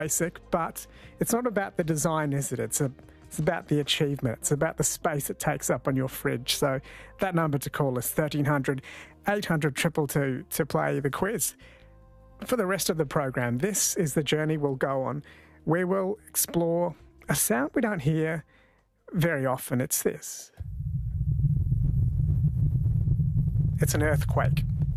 basic, but it's not about the design, is it? It's about the achievement. It's about the space it takes up on your fridge. So that number to call is 1300 800 222 to play the quiz. For the rest of the program, this is the journey we'll go on. We will explore a sound we don't hear very often. It's this. It's an earthquake.